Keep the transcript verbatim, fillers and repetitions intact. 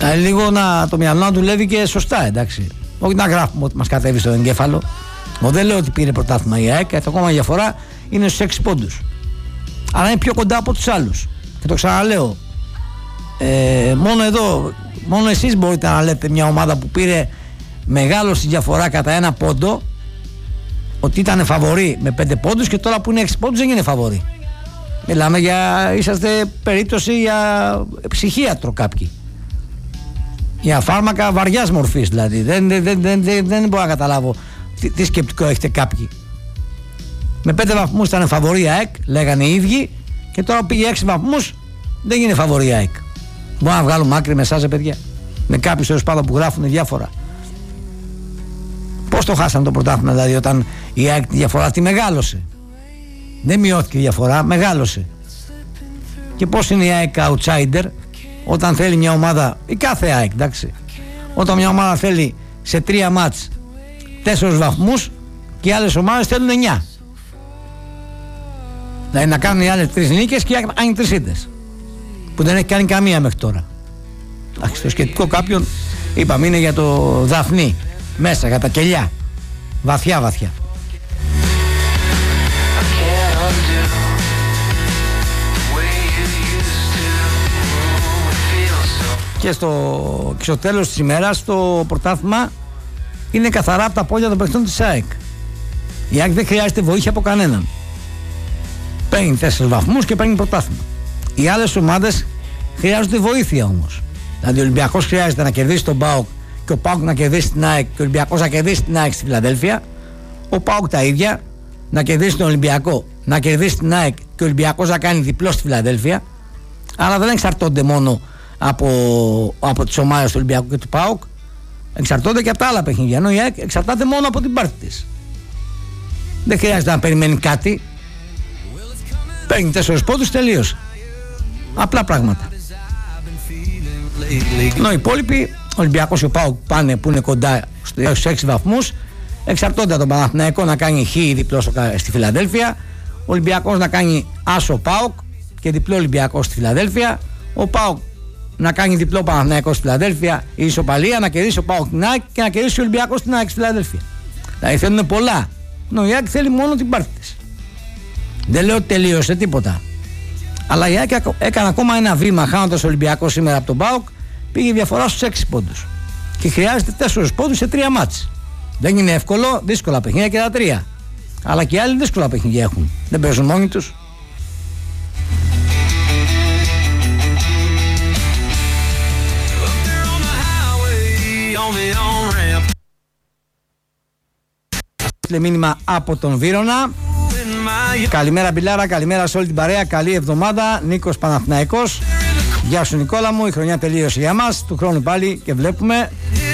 Ε, λίγο να, το μυαλό να δουλεύει και σωστά, εντάξει. Όχι να γράφουμε ότι μας κατέβει στο εγκέφαλο. Εγώ δεν λέω ότι πήρε πρωτάθλημα η ΑΕΚ, το ακόμα διαφορά είναι στους έξι πόντους. Αλλά είναι πιο κοντά από τους άλλους. Και το ξαναλέω. Ε, μόνο εδώ, μόνο εσείς μπορείτε να λέτε μια ομάδα που πήρε μεγάλο στη διαφορά κατά ένα πόντο ότι ήταν φαβορί με πέντε πόντους και τώρα που είναι έξι πόντους δεν είναι φαβορί. Μιλάμε για, είσαστε περίπτωση για ψυχίατρο κάποιοι. Για φάρμακα βαριάς μορφής δηλαδή. Δεν, δεν, δεν, δεν, δεν, δεν μπορώ να καταλάβω τι, τι σκεπτικό έχετε κάποιοι. Με πέντε βαθμούς ήταν φαβορί η ΑΕΚ, λέγανε οι ίδιοι, και τώρα πήγε έξι βαθμούς, δεν είναι φαβορί η ΑΕΚ. Μπορώ να βγάλω άκρη με εσάς, παιδιά. Με κάποιους τέλος πάντων που γράφουν διάφορα. Πώς το χάσαν το πρωτάθλημα δηλαδή όταν η ΑΕΚ τη διαφορά τη μεγάλωσε? Δεν μειώθηκε η διαφορά, μεγάλωσε. Και πώς είναι η ΑΕΚ outsider όταν θέλει μια ομάδα, η κάθε ΑΕΚ, εντάξει, όταν μια ομάδα θέλει σε τρία μάτς τέσσερις βαθμούς και οι άλλες ομάδες θέλουν εννιά. Δηλαδή να κάνουν οι άλλες τρεις νίκες και οι άλλοι τρεις ήττες, που δεν έχει κάνει καμία μέχρι τώρα. Εντάξει, το σκεπτικό κάποιον, είπαμε, είναι για το Δαφνί μέσα, για τα κελιά, βαθιά βαθιά. Και στο, και στο τέλος της ημέρας το πρωτάθλημα είναι καθαρά από τα πόδια των παιχτών της ΑΕΚ. Η ΑΕΚ δεν χρειάζεται βοήθεια από κανέναν. Παίρνει τέσσερις βαθμούς και παίρνει πρωτάθλημα. Οι άλλες ομάδες χρειάζονται βοήθεια όμως. Δηλαδή ο Ολυμπιακός χρειάζεται να κερδίσει τον ΠΑΟΚ και ο ΠΑΟΚ να κερδίσει την ΑΕΚ και ο Ολυμπιακός να κερδίσει την ΑΕΚ στη Φιλαδέλφια. Ο ΠΑΟΚ τα ίδια, να κερδίσει τον Ολυμπιακό, να κερδίσει την ΑΕΚ και ο Ολυμπιακός να κάνει διπλό στη Φιλαδέλφια. Αλλά δεν εξαρτώνται μόνο από, από τις ομάδες του Ολυμπιακού και του ΠΑΟΚ, εξαρτώνται και από τα άλλα παιχνίδια. Ενώ η ΑΕΚ εξαρτάται μόνο από την πάρτη της. Δεν χρειάζεται να περιμένει κάτι. Παίρνει τέσσερις πόντους, τελείωσε. Απλά πράγματα. Ενώ οι υπόλοιποι, ο Ολυμπιακός και ο ΠΑΟΚ πάνε που είναι κοντά στους έξι βαθμούς, εξαρτώνται από τον Παναθηναϊκό να κάνει χ διπλό στη Φιλαδέλφια, ο Ολυμπιακός να κάνει άσο ΠΑΟΚ και διπλό Ολυμπιακό στη Φιλαδέλφια, ο ΠΑΟΚ να κάνει διπλό Παναθηναϊκό στη Φιλαδέλφια, η ισοπαλία, να κερδίσει ο ΠΑΟΚ την ΑΕΚ και να κερδίσει ο Ολυμπιακός την ΑΕΚ στη Φιλαδέλφια. Δηλαδή θέλουν πολλά. Ενώ η ΑΕΚ θέλει μόνο την πάρτη της. Δεν λέω ότι τελείωσε τίποτα. Αλλά η ΑΕΚ έκανε ακόμα ένα βήμα χάνοντας ο Ολυμπιακός σήμερα από τον ΠΑΟΚ, πήγε η διαφορά στους έξι πόντους. Και χρειάζεται τέσσερις πόντους σε τρία μάτς. Δεν είναι εύκολο, δύσκολα παιχνίδια και τα τρία. Αλλά και οι άλλοι δύσκολα παιχνίδια έχουν. Δεν παίζουν μόνοι τους. Μήνυμα από τον Βύρωνα. Καλημέρα Μπιλάρα, καλημέρα σε όλη την παρέα. Καλή εβδομάδα. Νίκος Παναθηναϊκός. Γεια σου Νικόλα μου, η χρονιά τελείωσε για μας. Του χρόνου πάλι και βλέπουμε.